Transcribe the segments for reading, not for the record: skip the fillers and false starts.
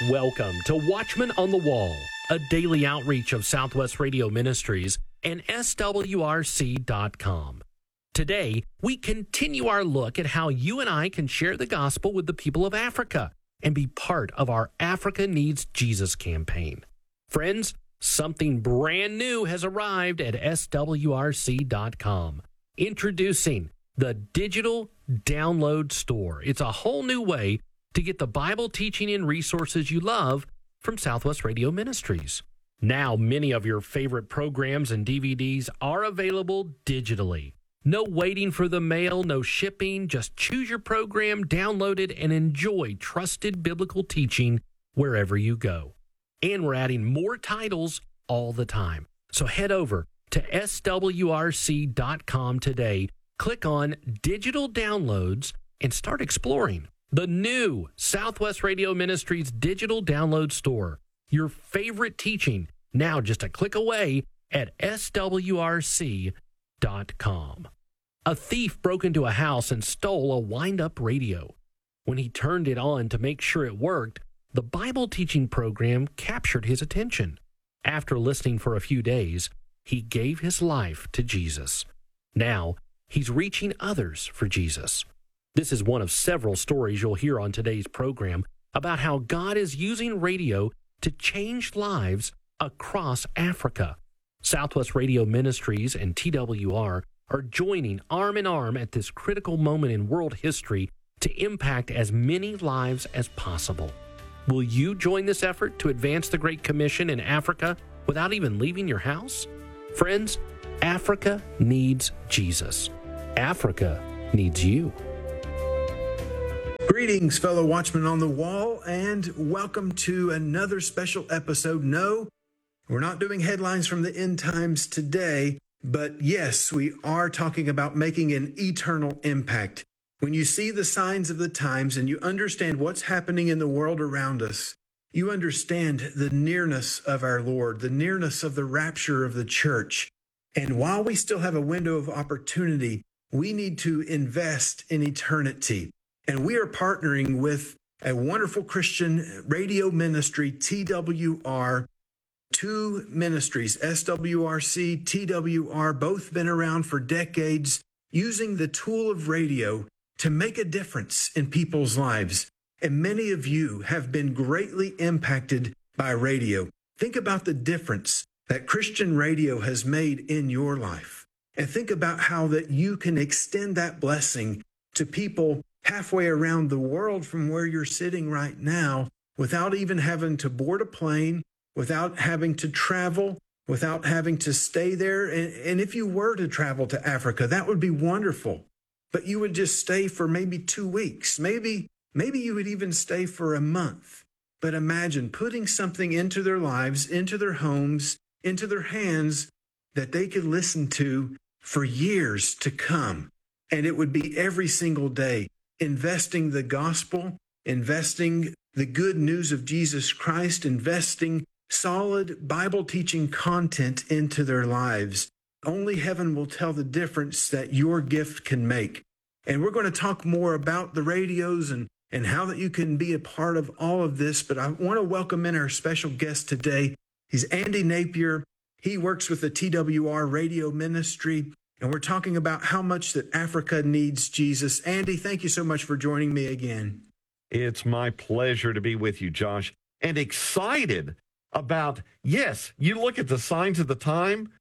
Welcome to Watchman on the Wall, a daily outreach of Southwest Radio Ministries and SWRC.com. Today, we continue our look at how you and I can share the gospel with the people of Africa and be part of our Africa Needs Jesus campaign. Friends, something brand new has arrived at SWRC.com. Introducing the Digital Download Store. It's a whole new way to get the Bible teaching and resources you love from Southwest Radio Ministries. Now, many of your favorite programs and DVDs are available digitally. No waiting for the mail, no shipping. Just choose your program, download it, and enjoy trusted biblical teaching wherever you go. And we're adding more titles all the time. So head over to SWRC.com today, click on Digital Downloads, and start exploring the new Southwest Radio Ministries Digital Download Store. Your favorite teaching, now just a click away at SWRC.com. A thief broke into a house and stole a wind-up radio. When he turned it on to make sure it worked, the Bible teaching program captured his attention. After listening for a few days, he gave his life to Jesus. Now, he's reaching others for Jesus. This is one of several stories you'll hear on today's program about how God is using radio to change lives across Africa. Southwest Radio Ministries and TWR are joining arm in arm at this critical moment in world history to impact as many lives as possible. Will you join this effort to advance the Great Commission in Africa without even leaving your house? Friends, Africa needs Jesus. Africa needs you. Greetings, fellow Watchmen on the Wall, and welcome to another special episode. No, we're not doing headlines from the end times today, but yes, we are talking about making an eternal impact. When you see the signs of the times and you understand what's happening in the world around us, you understand the nearness of our Lord, the nearness of the rapture of the church. And while we still have a window of opportunity, we need to invest in eternity. And we are partnering with a wonderful Christian radio ministry, TWR, two ministries, SWRC, TWR, both been around for decades, using the tool of radio to make a difference in people's lives. And many of you have been greatly impacted by radio. Think about the difference that Christian radio has made in your life. And think about how that you can extend that blessing to people halfway around the world from where you're sitting right now without even having to board a plane, without having to travel, without having to stay there. And if you were to travel to Africa, that would be wonderful. But you would just stay for maybe 2 weeks. Maybe you would even stay for a month. But imagine putting something into their lives, into their homes, into their hands that they could listen to for years to come. And it would be every single day, investing the gospel, investing the good news of Jesus Christ, investing solid Bible teaching content into their lives. Only heaven will tell the difference that your gift can make. And we're going to talk more about the radios and how that you can be a part of all of this. But I want to welcome in our special guest today. He's Andy Napier. He works with the TWR radio ministry. And we're talking about how much that Africa needs Jesus. Andy, thank you so much for joining me again. It's my pleasure to be with you, Josh, and excited about, yes, you look at the signs of the time,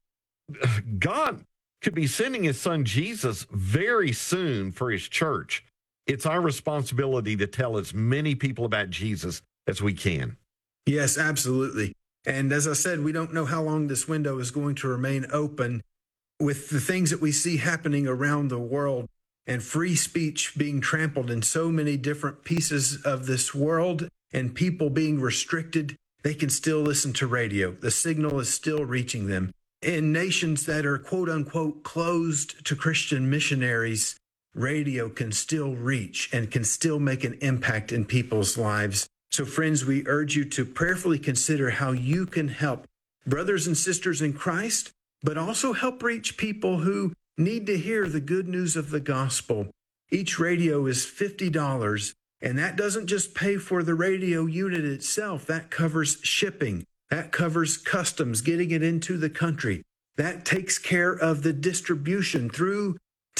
God could be sending his son Jesus very soon for his church. It's our responsibility to tell as many people about Jesus as we can. Yes, absolutely. And as I said, we don't know how long this window is going to remain open. With the things that we see happening around the world and free speech being trampled in so many different pieces of this world and people being restricted, they can still listen to radio. The signal is still reaching them. In nations that are quote unquote closed to Christian missionaries, radio can still reach and can still make an impact in people's lives. So friends, we urge you to prayerfully consider how you can help brothers and sisters in Christ, but also help reach people who need to hear the good news of the gospel. Each radio is $50, And that doesn't just pay for the radio unit itself. That covers shipping. That covers customs, getting it into the country. That takes care of the distribution through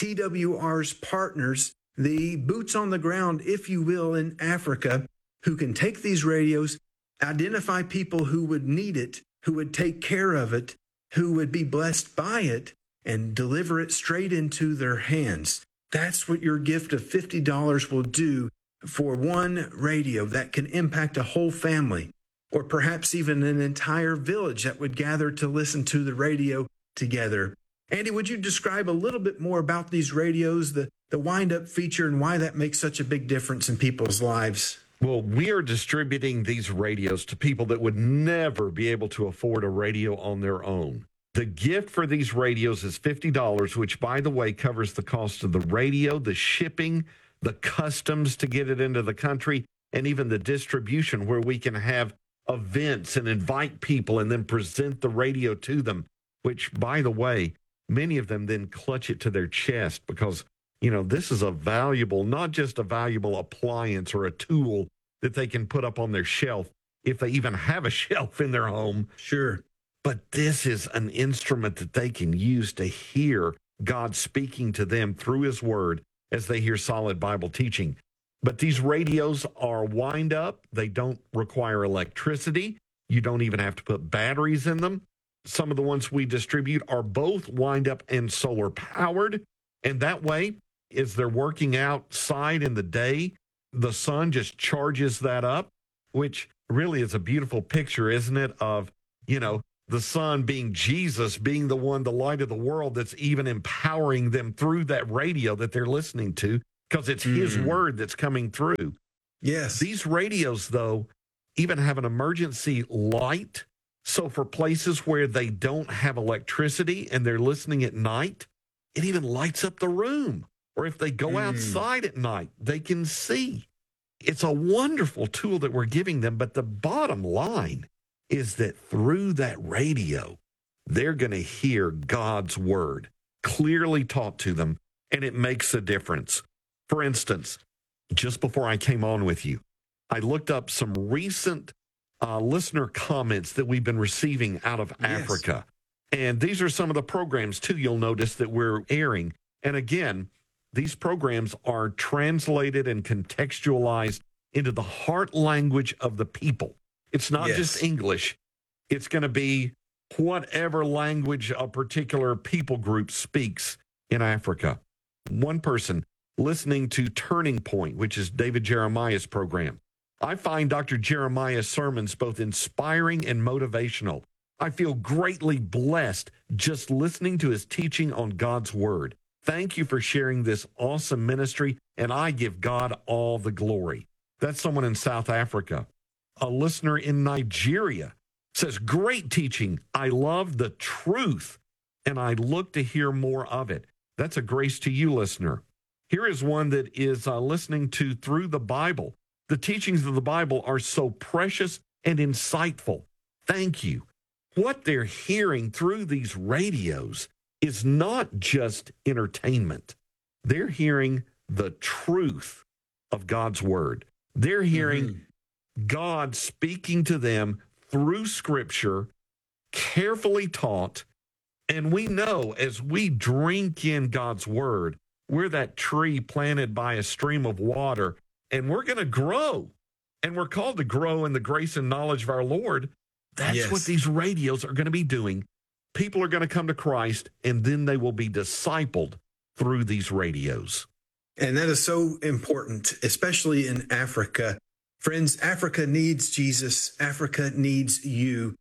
TWR's partners, the boots on the ground, if you will, in Africa, who can take these radios, identify people who would need it, who would take care of it, who would be blessed by it, and deliver it straight into their hands. That's what your gift of $50 will do for one radio that can impact a whole family, or perhaps even an entire village that would gather to listen to the radio together. Andy, would you describe a little bit more about these radios, the wind-up feature, and why that makes such a big difference in people's lives? Well, we are distributing these radios to people that would never be able to afford a radio on their own. The gift for these radios is $50, which, by the way, covers the cost of the radio, the shipping, the customs to get it into the country, and even the distribution where we can have events and invite people and then present the radio to them, which, by the way, many of them then clutch it to their chest because, this is a valuable, not just a valuable appliance or a tool that they can put up on their shelf, if they even have a shelf in their home. Sure. But this is an instrument that they can use to hear God speaking to them through his word as they hear solid Bible teaching. But these radios are wind up. They don't require electricity. You don't even have to put batteries in them. Some of the ones we distribute are both wind up and solar powered. And that way, as they're working outside in the day, the sun just charges that up, which really is a beautiful picture, isn't it? Of, the sun being Jesus, being the one, the light of the world, that's even empowering them through that radio that they're listening to, because it's his word that's coming through. Yes. These radios, though, even have an emergency light. So for places where they don't have electricity and they're listening at night, it even lights up the room. Or if they go outside at night, they can see. It's a wonderful tool that we're giving them. But the bottom line is that through that radio, they're going to hear God's word clearly taught to them, and it makes a difference. For instance, just before I came on with you, I looked up some recent listener comments that we've been receiving out of Africa. And these are some of the programs, too, you'll notice that we're airing. And again, these programs are translated and contextualized into the heart language of the people. It's not just English. It's going to be whatever language a particular people group speaks in Africa. One person listening to Turning Point, which is David Jeremiah's program. I find Dr. Jeremiah's sermons both inspiring and motivational. I feel greatly blessed just listening to his teaching on God's word. Thank you for sharing this awesome ministry, and I give God all the glory. That's someone in South Africa. A listener in Nigeria says, great teaching. I love the truth, and I look to hear more of it. That's a grace to you, listener. Here is one that is listening to Through the Bible. The teachings of the Bible are so precious and insightful. Thank you. What they're hearing through these radios is not just entertainment. They're hearing the truth of God's word. They're hearing God speaking to them through Scripture, carefully taught. And we know as we drink in God's word, we're that tree planted by a stream of water, and we're going to grow. And we're called to grow in the grace and knowledge of our Lord. That's what these radios are going to be doing. People are going to come to Christ, and then they will be discipled through these radios. And that is so important, especially in Africa. Friends, Africa needs Jesus. Africa needs you.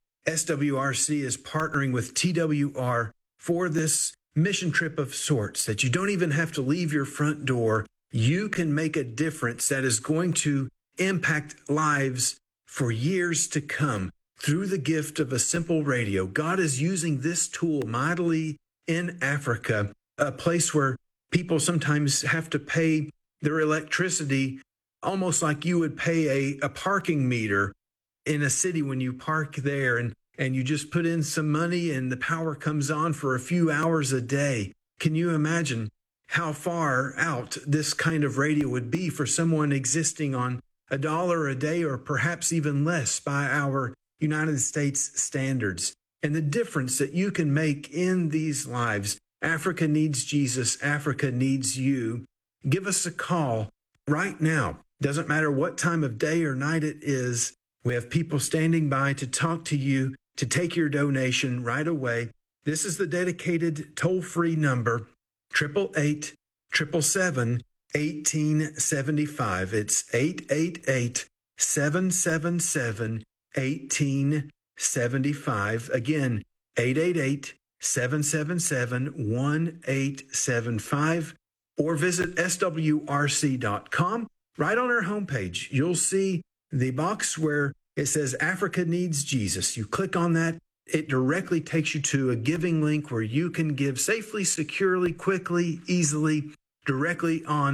SWRC is partnering with TWR for this mission trip of sorts that you don't even have to leave your front door. You can make a difference that is going to impact lives for years to come through the gift of a simple radio. God is using this tool mightily in Africa, a place where people sometimes have to pay their electricity almost like you would pay a parking meter in a city when you park there, and you just put in some money and the power comes on for a few hours a day. Can you imagine how far out this kind of radio would be for someone existing on $1 a day or perhaps even less by our United States standards. And the difference that you can make in these lives. Africa needs Jesus. Africa needs you. Give us a call right now. Doesn't matter what time of day or night it is. We have people standing by to talk to you, to take your donation right away. This is the dedicated toll-free number, 888-777-1875. It's 888-777-1875. Again, 888-777-1875. Or visit swrc.com. Right on our homepage, you'll see the box where it says Africa Needs Jesus. You click on that. It directly takes you to a giving link where you can give safely, securely, quickly, easily, directly on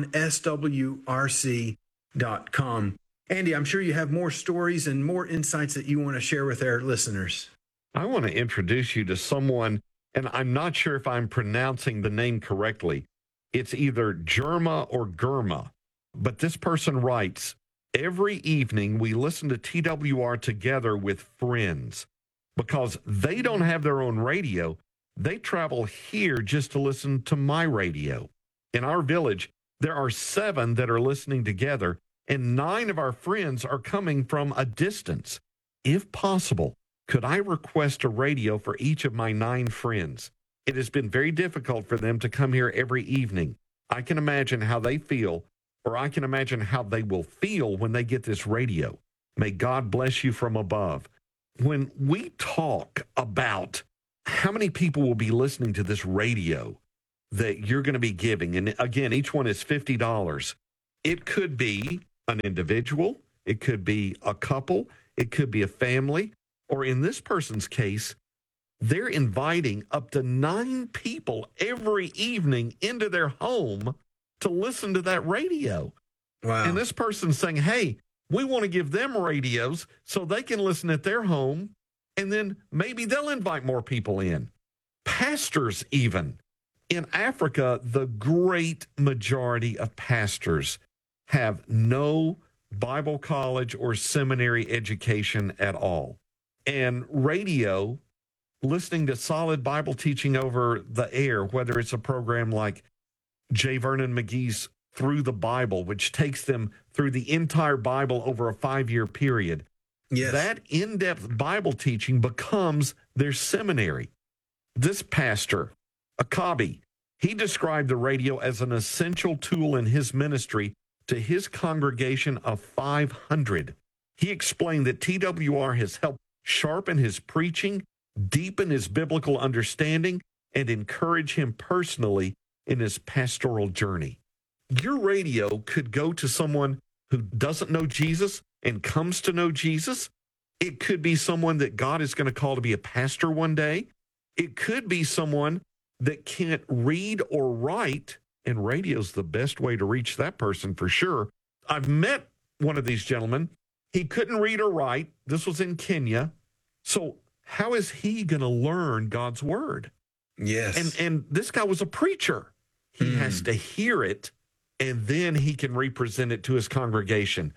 swrc.com. Andy, I'm sure you have more stories and more insights that you want to share with our listeners. I want to introduce you to someone, and I'm not sure if I'm pronouncing the name correctly. It's either Germa or Germa, but this person writes, every evening we listen to TWR together with friends because they don't have their own radio. They travel here just to listen to my radio. In our village, there are 7 that are listening together, and 9 of our friends are coming from a distance. If possible, could I request a radio for each of my 9 friends? It has been very difficult for them to come here every evening. I can imagine how they feel, or I can imagine how they will feel when they get this radio. May God bless you from above. When we talk about how many people will be listening to this radio that you're going to be giving, and again, each one is $50. It could be an individual, it could be a couple, it could be a family, or in this person's case, they're inviting up to 9 people every evening into their home to listen to that radio. Wow. And this person's saying, hey, we want to give them radios so they can listen at their home, and then maybe they'll invite more people in. Pastors even. In Africa, the great majority of pastors have no Bible college or seminary education at all. And radio, listening to solid Bible teaching over the air, whether it's a program like J. Vernon McGee's Through the Bible, which takes them through the entire Bible over a 5-year period. Yes. That in-depth Bible teaching becomes their seminary. This pastor, Akabi, he described the radio as an essential tool in his ministry to his congregation of 500. He explained that TWR has helped sharpen his preaching, deepen his biblical understanding, and encourage him personally in his pastoral journey. Your radio could go to someone who doesn't know Jesus and comes to know Jesus. It could be someone that God is going to call to be a pastor one day. It could be someone that can't read or write, and radio's the best way to reach that person for sure. I've met one of these gentlemen. He couldn't read or write. This was in Kenya. So how is he going to learn God's word? Yes. And this guy was a preacher. He has to hear it, and then he can represent it to his congregation.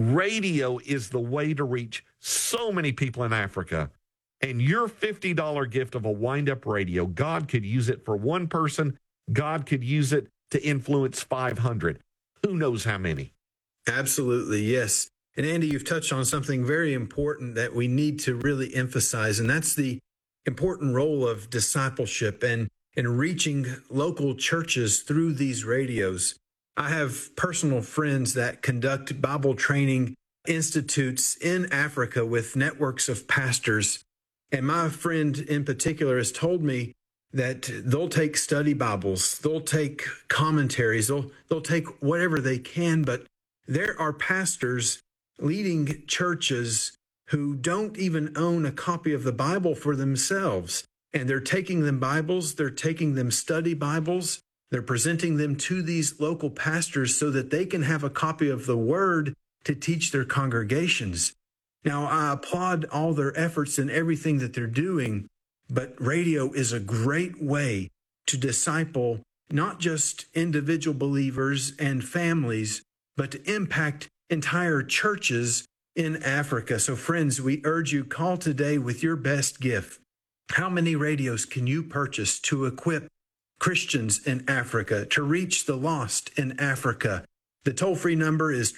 Radio is the way to reach so many people in Africa. And your $50 gift of a wind-up radio, God could use it for one person. God could use it to influence 500. Who knows how many? Absolutely, yes. And Andy, you've touched on something very important that we need to really emphasize, and that's the important role of discipleship and reaching local churches through these radios. I have personal friends that conduct Bible training institutes in Africa with networks of pastors. And my friend in particular has told me that they'll take study Bibles, they'll take commentaries, they'll take whatever they can, but there are pastors leading churches who don't even own a copy of the Bible for themselves. And they're taking them Bibles, they're taking them study Bibles, they're presenting them to these local pastors so that they can have a copy of the Word to teach their congregations. Now, I applaud all their efforts and everything that they're doing, but radio is a great way to disciple not just individual believers and families, but to impact entire churches in Africa. So friends, we urge you, call today with your best gift. How many radios can you purchase to equip Christians in Africa, to reach the lost in Africa? The toll-free number is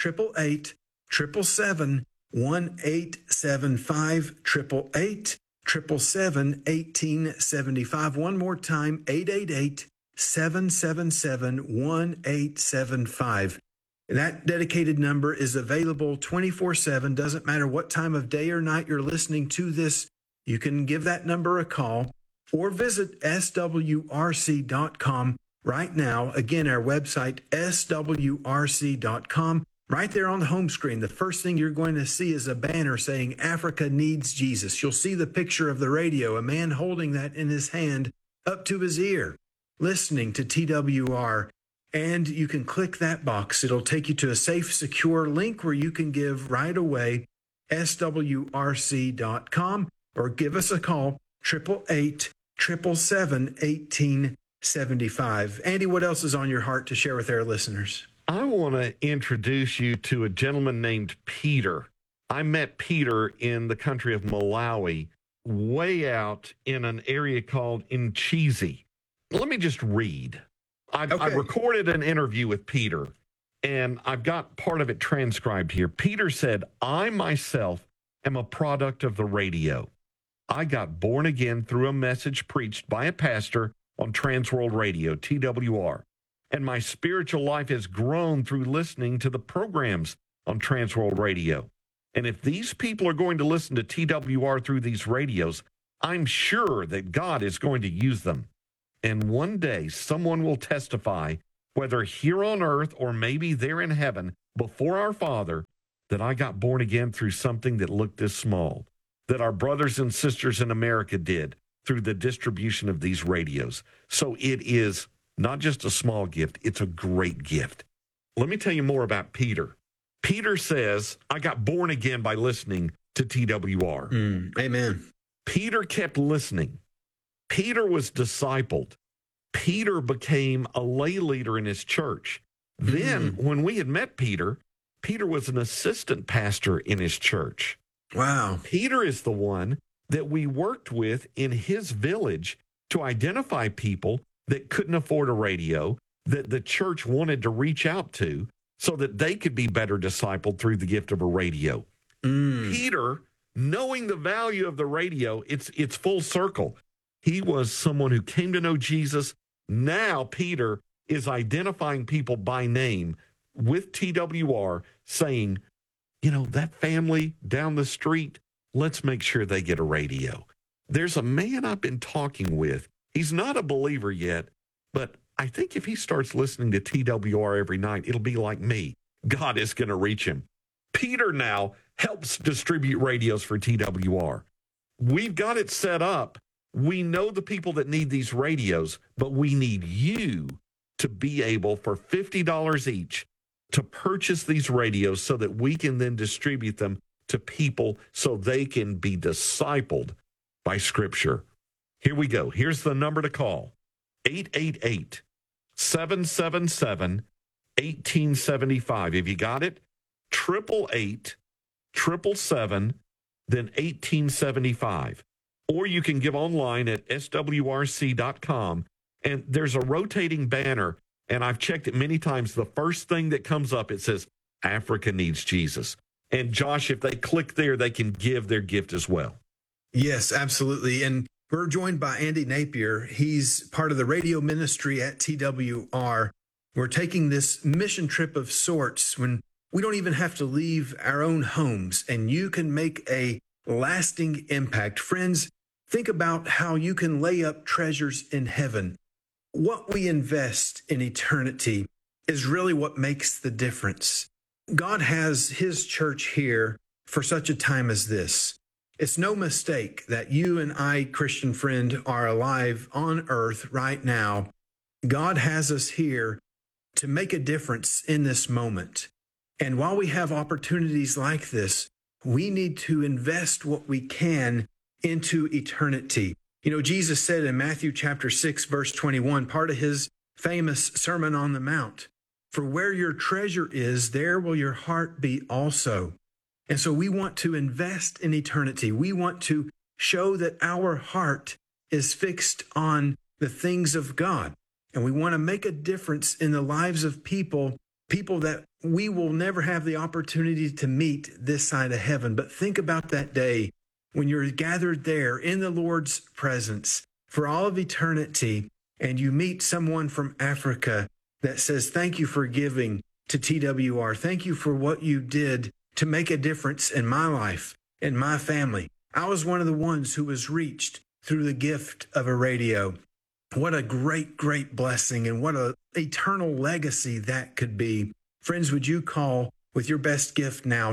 888-777-1875, 888-777-1875. One more time, 888-777-1875. That dedicated number is available 24/7. Doesn't matter what time of day or night you're listening to this. You can give that number a call or visit swrc.com right now. Again, our website, swrc.com. Right there on the home screen, the first thing you're going to see is a banner saying Africa Needs Jesus. You'll see the picture of the radio, a man holding that in his hand up to his ear, listening to TWR. And you can click that box. It'll take you to a safe, secure link where you can give right away, swrc.com, or give us a call, 888-777-1875. Andy, what else is on your heart to share with our listeners? I want to introduce you to a gentleman named Peter. I met Peter in the country of Malawi, way out in an area called Nchizi. Let me just read. I recorded an interview with Peter, and I've got part of it transcribed here. Peter said, I myself am a product of the radio. I got born again through a message preached by a pastor on Transworld Radio, TWR, and my spiritual life has grown through listening to the programs on Transworld Radio. And if these people are going to listen to TWR through these radios, I'm sure that God is going to use them. And one day, someone will testify, whether here on earth or maybe there in heaven, before our Father, that I got born again through something that looked this small, that our brothers and sisters in America did through the distribution of these radios. So it is not just a small gift, it's a great gift. Let me tell you more about Peter. Peter says, I got born again by listening to TWR. Amen. Peter kept listening. Peter was discipled. Peter became a lay leader in his church. Then, when we had met Peter, Peter was an assistant pastor in his church. Wow. Peter is the one that we worked with in his village to identify people that couldn't afford a radio, that the church wanted to reach out to so that they could be better discipled through the gift of a radio. Peter, knowing the value of the radio, it's full circle. He was someone who came to know Jesus. Now Peter is identifying people by name with TWR, saying, you know, that family down the street, let's make sure they get a radio. There's a man I've been talking with. He's not a believer yet, but I think if he starts listening to TWR every night, it'll be like me. God is going to reach him. Peter now helps distribute radios for TWR. We've got it set up. We know the people that need these radios, but we need you to be able, for $50 each, to purchase these radios so that we can then distribute them to people so they can be discipled by Scripture. Here we go. Here's the number to call. 888-777-1875. Have you got it? 888-777, then 1875. Or you can give online at swrc.com. And there's a rotating banner, and I've checked it many times. The first thing that comes up, it says, Africa Needs Jesus. And Josh, if they click there, they can give their gift as well. Yes, absolutely. And we're joined by Andy Napier. He's part of the radio ministry at TWR. We're taking this mission trip of sorts when we don't even have to leave our own homes, and you can make a lasting impact. Friends, think about how you can lay up treasures in heaven. What we invest in eternity is really what makes the difference. God has his church here for such a time as this. It's no mistake that you and I, Christian friend, are alive on earth right now. God has us here to make a difference in this moment. And while we have opportunities like this, we need to invest what we can into eternity. You know, Jesus said in Matthew chapter 6, verse 21, part of his famous Sermon on the Mount. For where your treasure is, there will your heart be also. And so we want to invest in eternity. We want to show that our heart is fixed on the things of God. And we want to make a difference in the lives of people that we will never have the opportunity to meet this side of heaven. But think about that day when you're gathered there in the Lord's presence for all of eternity, and you meet someone from Africa that says, thank you for giving to TWR. Thank you for what you did to make a difference in my life, in my family. I was one of the ones who was reached through the gift of a radio. What a great, great blessing, and what an eternal legacy that could be. Friends, would you call with your best gift now,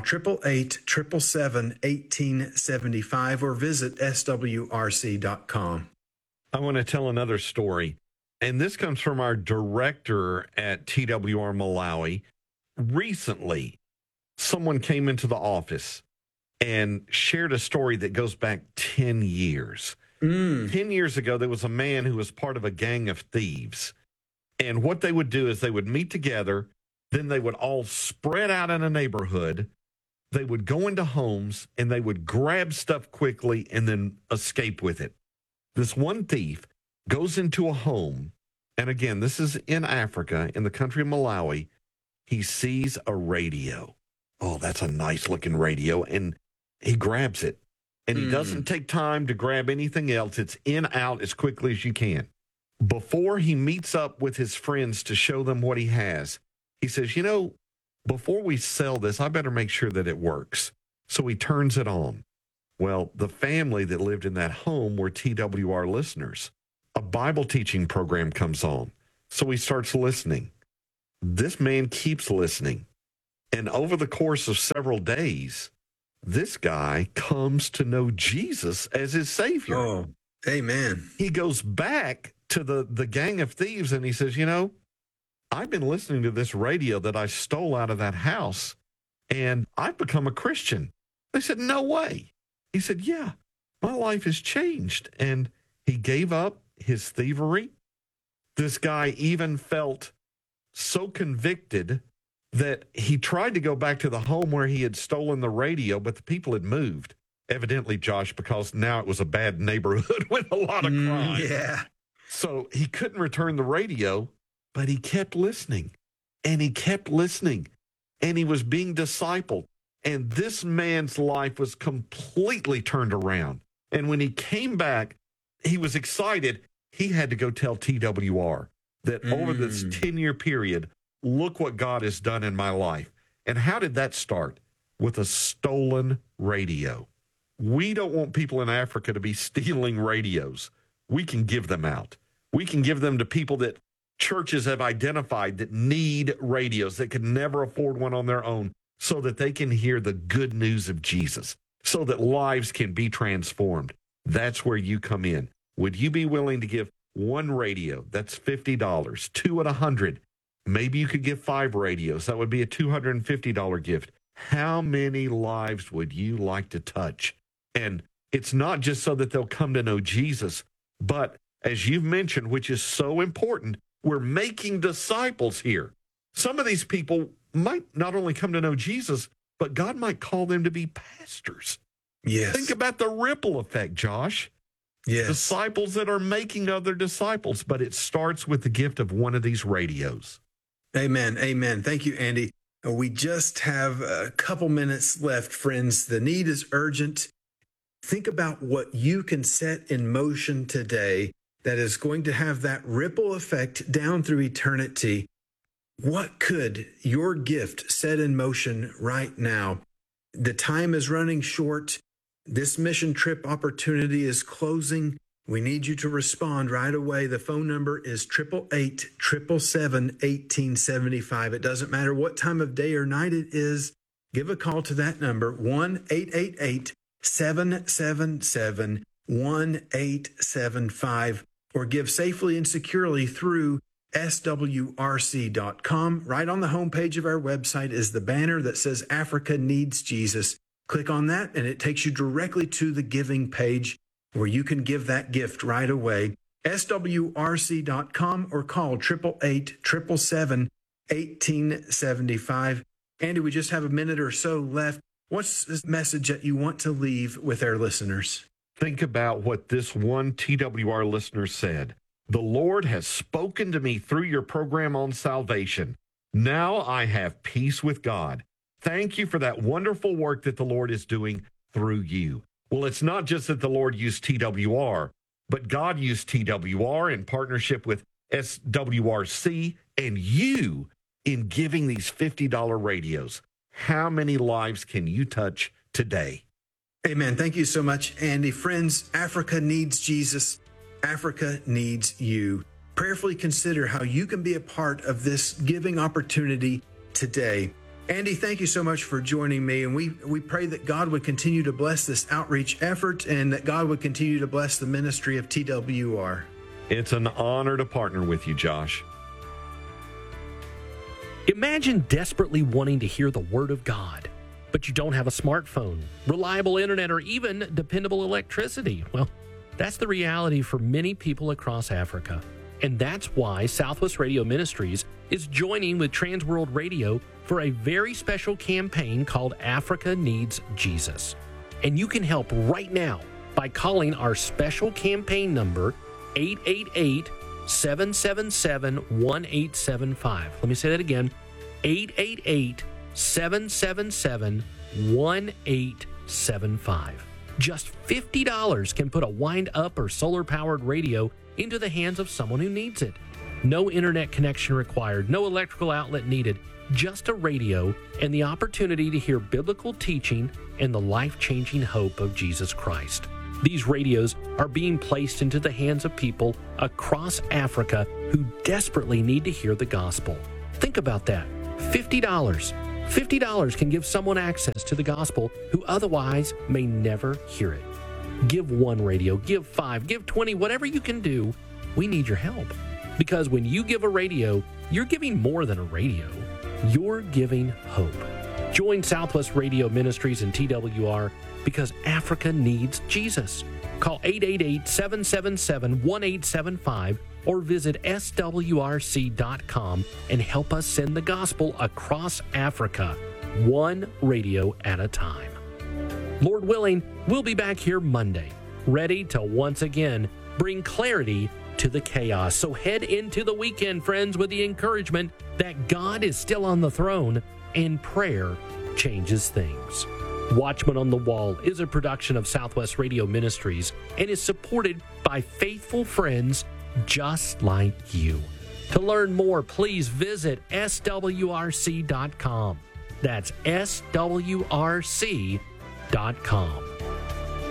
888-777-1875, or visit swrc.com. I want to tell another story, and this comes from our director at TWR Malawi. Recently, someone came into the office and shared a story that goes back 10 years. 10 years ago, there was a man who was part of a gang of thieves. And what they would do is they would meet together, then they would all spread out in a neighborhood. They would go into homes and they would grab stuff quickly and then escape with it. This one thief goes into a home, and again, this is in Africa, in the country of Malawi. He sees a radio. Oh, that's a nice looking radio. And he grabs it. And he doesn't take time to grab anything else. It's in, out as quickly as you can. Before he meets up with his friends to show them what he has, he says, before we sell this, I better make sure that it works. So he turns it on. Well, the family that lived in that home were TWR listeners. A Bible teaching program comes on. So he starts listening. This man keeps listening. And over the course of several days, this guy comes to know Jesus as his Savior. Oh, amen. He goes back to the gang of thieves and he says, I've been listening to this radio that I stole out of that house, and I've become a Christian. They said, no way. He said, yeah, my life has changed. And he gave up his thievery. This guy even felt so convicted that he tried to go back to the home where he had stolen the radio, but the people had moved, evidently, Josh, because now it was a bad neighborhood with a lot of crime. Yeah. So he couldn't return the radio, but he kept listening, and he kept listening, and he was being discipled. And this man's life was completely turned around. And when he came back, he was excited. He had to go tell TWR that over this 10-year period, look what God has done in my life. And how did that start? With a stolen radio. We don't want people in Africa to be stealing radios. We can give them out. We can give them to people that churches have identified that need radios, that could never afford one on their own, so that they can hear the good news of Jesus, so that lives can be transformed. That's where you come in. Would you be willing to give one radio? That's $50. Two at $100. Maybe you could give 5 radios. That would be a $250 gift. How many lives would you like to touch? And it's not just so that they'll come to know Jesus, but as you've mentioned, which is so important, we're making disciples here. Some of these people might not only come to know Jesus, but God might call them to be pastors. Yes. Think about the ripple effect, Josh. Yes. Disciples that are making other disciples, but it starts with the gift of one of these radios. Amen. Amen. Thank you, Andy. We just have a couple minutes left, friends. The need is urgent. Think about what you can set in motion today that is going to have that ripple effect down through eternity. What could your gift set in motion right now? The time is running short. This mission trip opportunity is closing. We need you to respond right away. The phone number is 888-777-1875. It doesn't matter what time of day or night it is. Give a call to that number, 1-888-777-1875, or give safely and securely through swrc.com. Right on the homepage of our website is the banner that says Africa Needs Jesus. Click on that, and it takes you directly to the giving page, where you can give that gift right away. swrc.com, or call 888-777-1875. Andy, we just have a minute or so left. What's the message that you want to leave with our listeners? Think about what this one TWR listener said. The Lord has spoken to me through your program on salvation. Now I have peace with God. Thank you for that wonderful work that the Lord is doing through you. Well, it's not just that the Lord used TWR, but God used TWR in partnership with SWRC and you in giving these $50 radios. How many lives can you touch today? Amen. Thank you so much, Andy. Friends, Africa needs Jesus. Africa needs you. Prayerfully consider how you can be a part of this giving opportunity today. Andy, thank you so much for joining me. And we pray that God would continue to bless this outreach effort and that God would continue to bless the ministry of TWR. It's an honor to partner with you, Josh. Imagine desperately wanting to hear the Word of God, but you don't have a smartphone, reliable internet, or even dependable electricity. Well, that's the reality for many people across Africa. And that's why Southwest Radio Ministries is joining with Transworld Radio for a very special campaign called Africa Needs Jesus. And you can help right now by calling our special campaign number, 888-777-1875. Let me say that again, 888-777-1875. Just $50 can put a wind-up or solar-powered radio into the hands of someone who needs it. No internet connection required, no electrical outlet needed, just a radio and the opportunity to hear biblical teaching and the life-changing hope of Jesus Christ. These radios are being placed into the hands of people across Africa who desperately need to hear the gospel. Think about that. $50. $50 can give someone access to the gospel who otherwise may never hear it. Give one radio, give 5, give 20, whatever you can do. We need your help. Because when you give a radio, you're giving more than a radio. You're giving hope. Join Southwest Radio Ministries and TWR because Africa needs Jesus. Call 888-777-1875 or visit swrc.com and help us send the gospel across Africa, one radio at a time. Lord willing, we'll be back here Monday, ready to once again bring clarity to the chaos. So head into the weekend, friends, with the encouragement that God is still on the throne and prayer changes things. Watchman on the Wall is a production of Southwest Radio Ministries and is supported by faithful friends just like you. To learn more, please visit swrc.com. That's swrc.com.